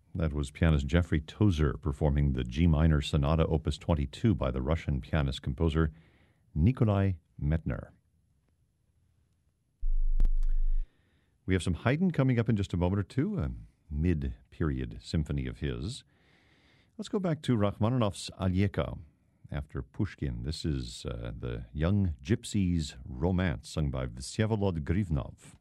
That was pianist Jeffrey Tozer performing the G minor Sonata Opus 22 by the Russian pianist-composer Nikolai Medtner. We have some Haydn coming up in just a moment or two, a mid-period symphony of his. Let's go back to Rachmaninoff's Alyeka after Pushkin. This is the Young Gypsy's Romance, sung by Vsevolod Grivnov.